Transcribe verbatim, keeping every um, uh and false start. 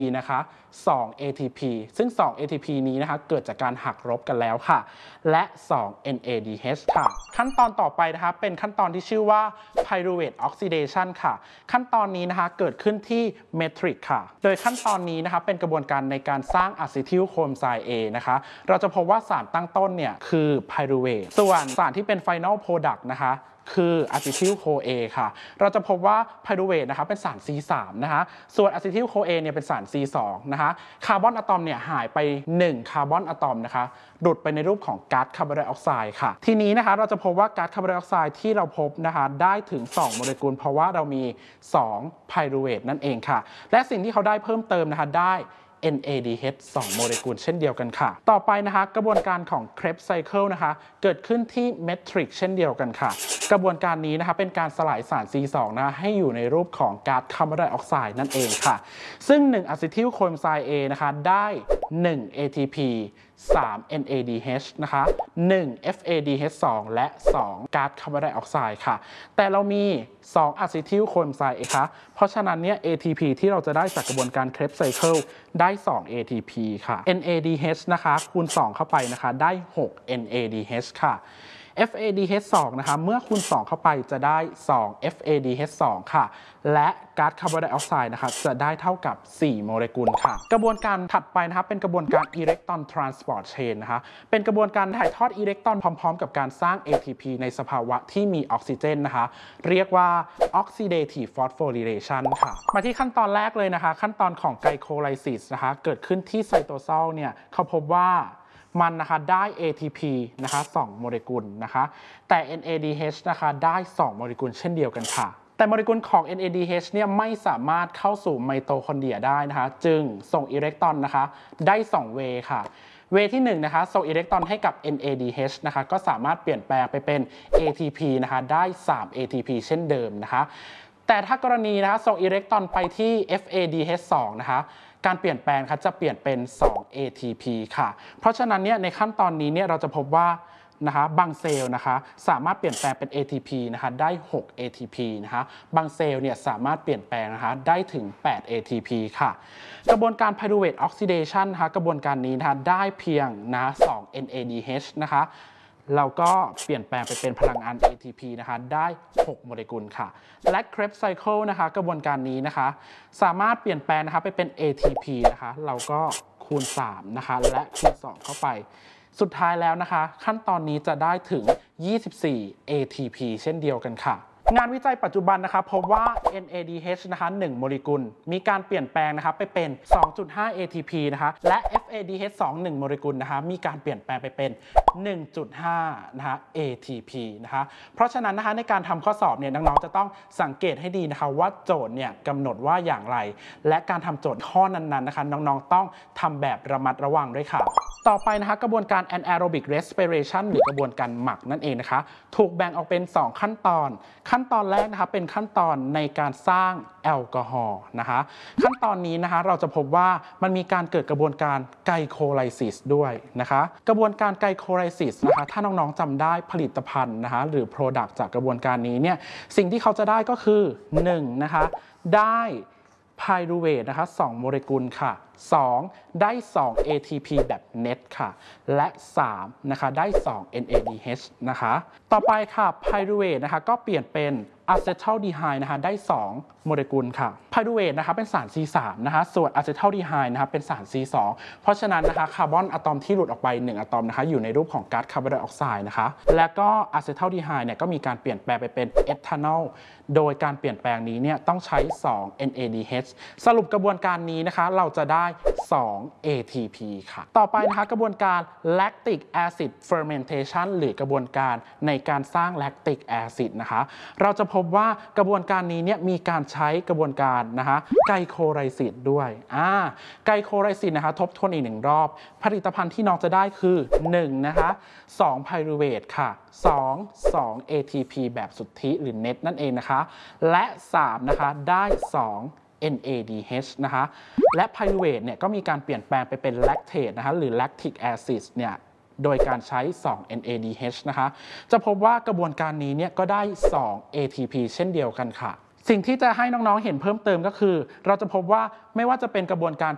นะคะสอง เอ ที พี ซึ่งสอง เอ ที พี นี้นะคะเกิดจากการหักลบกันแล้วค่ะและสอง เอ็น เอ ดี เอช ค่ะขั้นตอนต่อไปนะคะเป็นขั้นตอนที่ชื่อว่า Pyruvate Oxidation ค่ะขั้นตอนนี้นะคะเกิดขึ้นที่เมทริกค่ะโดยขั้นตอนนี้นะคะเป็นกระบวนการในการสร้างอะซิทิลโคมไซน์ A นะคะเราจะพบว่าสารตั้งต้นเนี่ยคือ Pyruvate ส่วนสารที่เป็น Final Product นะคะคืออะซิทิลโคเอค่ะเราจะพบว่าไพรูเวทนะคะเป็นสาร ซี สาม นะคะส่วนอะซิทิลโคเอเนี่ยเป็นสาร ซี สอง นะคะคาร์บอนอะตอมเนี่ยหายไปหนึ่งคาร์บอนอะตอมนะคะหลุดไปในรูปของก๊าซคาร์บอนไดออกไซด์ค่ะทีนี้นะคะเราจะพบว่าก๊าซคาร์บอนไดออกไซด์ที่เราพบนะคะได้ถึงสองโมเลกุลเพราะว่าเรามีสองไพรูเวทนั่นเองค่ะและสิ่งที่เขาได้เพิ่มเติมนะคะได้เอ็น เอ ดี เอช สอง โมเลกุลเช่นเดียวกันค่ะต่อไปนะคะกระบวนการของ Krebs Cycle นะคะเกิดขึ้นที่เมทริกเช่นเดียวกันค่ะกระบวนการนี้นะคะเป็นการสลายสาร ซี สอง นะให้อยู่ในรูปของก๊าซคาร์บอนไดออกไซด์นั่นเองค่ะซึ่งหนึ่งอะซิทิลโคเอนไซม์ A นะคะได้หนึ่ง เอ ที พี สาม เอ็น เอ ดี เอช นะคะหนึ่ง เอฟ เอ ดี เอช สอง และสองก๊าซคาร์บอนไดออกไซด์ค่ะแต่เรามีสองอะซิทิลโคเอนไซม์ A ค่ะเพราะฉะนั้นเนี่ย เอ ที พี ที่เราจะได้จากกระบวนการ Krebs Cycle ได้สอง เอ ที พี ค่ะ เอ็น เอ ดี เอช นะคะคูณสองเข้าไปนะคะได้หก เอ็น เอ ดี เอช ค่ะ เอฟ เอ ดี เอช สอง นะคะเมื่อคูณสองเข้าไปจะได้สอง เอฟ เอ ดี เอช สอง ค่ะและก๊าซคาร์บอนไดออกไซด์นะคะจะได้เท่ากับสี่โมเลกุลค่ะกระบวนการถัดไปนะคะเป็นกระบวนการ Electron Transport Chain นะคะเป็นกระบวนการถ่ายทอดอิเล็กตรอนพร้อมๆกับการสร้าง เอ ที พี ในสภาวะที่มีออกซิเจนนะคะเรียกว่า Oxidative Phosphorylation ค่ะมาที่ขั้นตอนแรกเลยนะคะขั้นตอนของไกลโคไลซิสนะคะเกิดขึ้นที่ไซโตโซลเนี่ยเขาพบว่ามันนะคะได้ เอ ที พี นะคะสองโมเลกุลนะคะแต่ เอ็น เอ ดี เอช นะคะได้สองโมเลกุลเช่นเดียวกันค่ะแต่โมเลกุลของ เอ็น เอ ดี เอช เนี่ยไม่สามารถเข้าสู่ไมโตคอนเดรียได้นะคะจึงส่งอิเล็กตรอนนะคะได้สองเวย์ค่ะเวย์ที่หนึ่งนะคะส่งอิเล็กตรอนให้กับ เอ็น เอ ดี เอช นะคะก็สามารถเปลี่ยนแปลงไปเป็น เอ ที พี นะคะได้สาม เอ ที พี เช่นเดิมนะคะแต่ถ้ากรณีนะคะส่งอิเล็กตรอนไปที่ เอฟ เอ ดี เอช สอง นะคะการเปลี่ยนแปลงค่ะจะเปลี่ยนเป็นสอง เอ ที พี ค่ะเพราะฉะนั้นเนี่ยในขั้นตอนนี้เนี่ยเราจะพบว่านะคะบางเซลล์นะคะสามารถเปลี่ยนแปลงเป็น เอ ที พี นะคะได้หก เอ ที พี นะคะบางเซลล์เนี่ยสามารถเปลี่ยนแปลงนะคะได้ถึงแปด เอ ที พี ค่ะกระบวนการ Pyruvate Oxidation นะคะกระบวนการนี้นะคะได้เพียงนะสอง เอ็น เอ ดี เอช นะคะเราก็เปลี่ยนแปลงไปเป็นพลังงาน เอ ที พี นะคะได้หกโมเลกุลค่ะและ Krebs Cycle นะคะกระบวนการนี้นะคะสามารถเปลี่ยนแปลงนะคะไปเป็น เอ ที พี นะคะเราก็คูณสามนะคะและคูณสองเข้าไปสุดท้ายแล้วนะคะขั้นตอนนี้จะได้ถึงยี่สิบสี่ เอ ที พี เช่นเดียวกันค่ะงานวิจัยปัจจุบันนะคะพบว่า เอ็น เอ ดี เอช นะคะหนึ่งโมเลกุลมีการเปลี่ยนแปลงนะคะไปเป็น สองจุดห้า เอ ที พี นะคะและ เอฟ เอ ดี เอช สอง หนึ่งโมเลกุลนะคะมีการเปลี่ยนแปลงไปเป็น หนึ่งจุดห้า นะคะ เอ ที พี นะคะเพราะฉะนั้นนะคะในการทำข้อสอบเนี่ยน้องๆจะต้องสังเกตให้ดีนะคะว่าโจทย์เนี่ยกำหนดว่าอย่างไรและการทำโจทย์ข้อนั้นๆนะคะน้องๆต้องทำแบบระมัดระวังด้วยค่ะต่อไปนะคะกระบวนการ anaerobic respiration หรือกระบวนการหมักนั่นเองนะคะถูกแบ่งออกเป็นสองขั้นตอนขั้นตอนแรกนะคะเป็นขั้นตอนในการสร้างแอลกอฮอล์นะคะขั้นตอนนี้นะคะเราจะพบว่ามันมีการเกิดกระบวนการไกลโคไลซิสด้วยนะคะกระบวนการไกลโคไลซิสนะคะถ้าน้องๆจำได้ผลิตภัณฑ์นะคะหรือ Product จากกระบวนการนี้เนี่ยสิ่งที่เขาจะได้ก็คือหนึ่งนะคะได้ไพรูเวทนะคะสองโมเลกุลค่ะสองได้สอง เอ ที พี แบบ net ค่ะและสามนะคะได้สอง เอ็น เอ ดี เอช นะคะต่อไปค่ะไพรูเวทนะคะก็เปลี่ยนเป็นอะเซทัลดีไฮด์นะคะได้สองโมเลกุลค่ะไพรูเวทนะคะเป็นสาร ซี สาม นะคะส่วนอะเซทัลดีไฮด์นะคะเป็นสาร ซี สอง เพราะฉะนั้นนะคะคาร์บอนอะตอมที่หลุดออกไปหนึ่งอะตอมนะคะอยู่ในรูปของก๊าซคาร์บอนไดออกไซด์นะคะและก็อะเซทัลดีไฮด์เนี่ยก็มีการเปลี่ยนแปลงไปเป็นเอทานอลโดยการเปลี่ยนแปลงนี้เนี่ยต้องใช้สอง เอ็น เอ ดี เอช สรุปกระบวนการนี้นะคะเราจะได้สอง เอ ที พี ค่ะต่อไปนะคะกระบวนการ lactic acid fermentation หรือกระบวนการในการสร้าง lactic acid นะคะเราจะพบว่ากระบวนการนี้เนี่ยมีการใช้กระบวนการนะคะไกลโคไลซิสด้วยอ่าไกลโคไลซิสนะคะทบทวนอีกหนึ่งรอบผลิตภัณฑ์ที่น้องจะได้คือหนึ่งนะคะสองไพรูเวทค่ะสอง สอง เอ ที พี แบบสุทธิหรือ net นั่นเองนะคะและสามนะคะได้สอง เอ็น เอ ดี เอช นะคะและไพรูเวทเนี่ยก็มีการเปลี่ยนแปลงไปเป็นแลคเทตนะคะหรือ lactic acid เนี่ยโดยการใช้สอง เอ็น เอ ดี เอช นะคะจะพบว่ากระบวนการนี้เนี่ยก็ได้สอง เอ ที พี เช่นเดียวกันค่ะสิ่งที่จะให้น้องๆเห็นเพิ่มเติมก็คือเราจะพบว่าไม่ว่าจะเป็นกระบวนการ